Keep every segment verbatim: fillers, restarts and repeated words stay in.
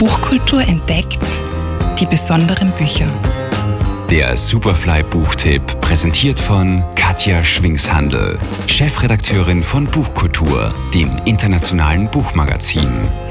Buchkultur entdeckt, die besonderen Bücher. Der Superfly-Buchtipp, präsentiert von Katja Schwingshandl, Chefredakteurin von Buchkultur, dem internationalen Buchmagazin.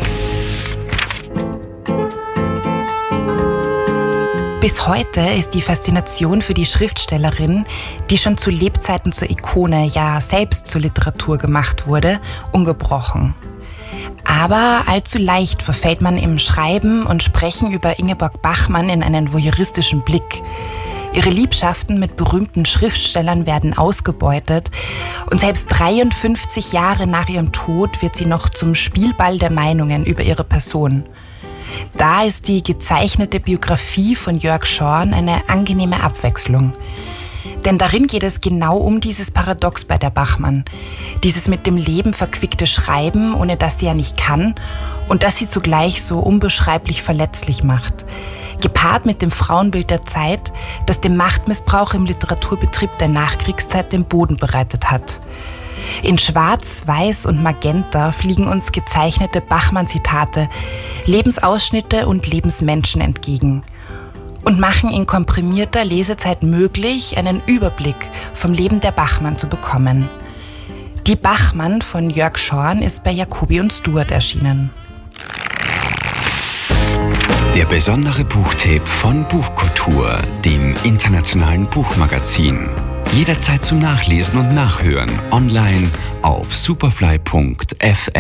Bis heute ist die Faszination für die Schriftstellerin, die schon zu Lebzeiten zur Ikone, ja selbst zur Literatur gemacht wurde, ungebrochen. Aber allzu leicht verfällt man im Schreiben und Sprechen über Ingeborg Bachmann in einen voyeuristischen Blick. Ihre Liebschaften mit berühmten Schriftstellern werden ausgebeutet und selbst dreiundfünfzig Jahre nach ihrem Tod wird sie noch zum Spielball der Meinungen über ihre Person. Da ist die gezeichnete Biografie von Jörg Schorn eine angenehme Abwechslung. Denn darin geht es genau um dieses Paradox bei der Bachmann. Dieses mit dem Leben verquickte Schreiben, ohne dass sie ja nicht kann und das sie zugleich so unbeschreiblich verletzlich macht. Gepaart mit dem Frauenbild der Zeit, das dem Machtmissbrauch im Literaturbetrieb der Nachkriegszeit den Boden bereitet hat. In Schwarz, Weiß und Magenta fliegen uns gezeichnete Bachmann-Zitate, Lebensausschnitte und Lebensmenschen entgegen und machen in komprimierter Lesezeit möglich, einen Überblick vom Leben der Bachmann zu bekommen. Die Bachmann von Jörg Schorn ist bei Jacobi und Stuart erschienen. Der besondere Buchtipp von Buchkultur, dem internationalen Buchmagazin. Jederzeit zum Nachlesen und Nachhören online auf superfly punkt f m.